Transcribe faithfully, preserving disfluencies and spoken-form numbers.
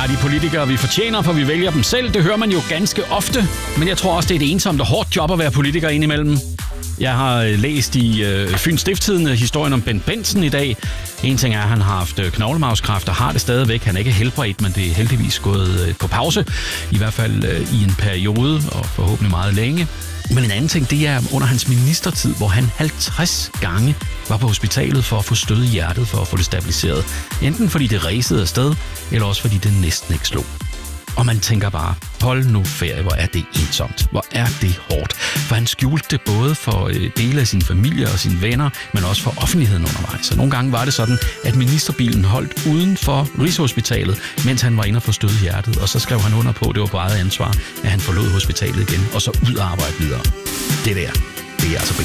har de politikere, vi fortjener, for vi vælger dem selv. Det hører man jo ganske ofte. Men jeg tror også, det er et ensomt og hårdt job at være politiker indimellem. Jeg har læst i øh, Fyns Stiftstidende historien om Bent Bendtsen i dag. En ting er, at han har haft knoglemavskræft og har det stadigvæk. Han er ikke helbredt, men det er heldigvis gået øh, på pause. I hvert fald øh, i en periode, og forhåbentlig meget længe. Men en anden ting, det er under hans ministertid, hvor han halvtreds gange var på hospitalet for at få stød i hjertet, for at få det stabiliseret. Enten fordi det ræsede afsted, eller også fordi det næsten ikke slog. Og man tænker bare, hold nu ferie, hvor er det ensomt, hvor er det hårdt. For han skjulte det både for dele af sin familie og sine venner, men også for offentligheden undervejs. Så nogle gange var det sådan, at ministerbilen holdt uden for Rigshospitalet, mens han var inde og få stød i hjertet. Og så skrev han under på, at det var på eget ansvar, at han forlod hospitalet igen, og så ud og arbejde videre. Det der, det er altså